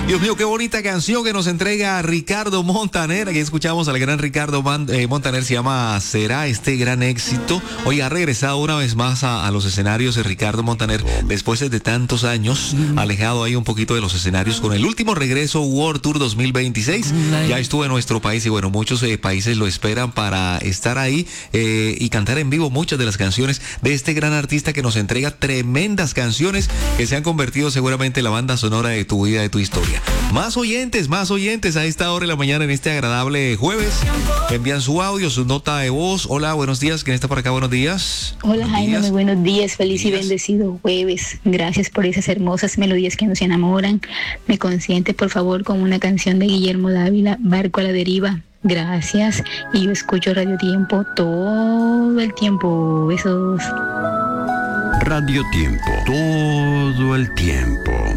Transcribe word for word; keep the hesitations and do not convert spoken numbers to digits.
Dios mío, qué bonita canción que nos entrega Ricardo Montaner. Aquí escuchamos al gran Ricardo Man, eh, Montaner, se llama Será este gran éxito. Hoy ha regresado una vez más a, a los escenarios de Ricardo Montaner después de tantos años, alejado ahí un poquito de los escenarios con el último regreso World Tour dos mil veintiséis. Ya estuvo en nuestro país y bueno, muchos eh, países lo esperan para estar ahí eh, y cantar en vivo muchas de las canciones de este gran artista que nos entrega tremendas canciones que se han convertido seguramente en la banda sonora de tu vida, de tu historia. Más oyentes, más oyentes a esta hora de la mañana en este agradable jueves. Envían su audio, su nota de voz. Hola, buenos días. ¿Quién está por acá? Buenos días. Hola buenos Jaime, días. muy buenos días. Feliz días. y bendecido jueves. Gracias por esas hermosas melodías que nos enamoran. Me consiente por favor con una canción de Guillermo Dávila, Barco a la deriva. Gracias. Y yo escucho Radio Tiempo todo el tiempo. Besos. Radio Tiempo, todo el tiempo.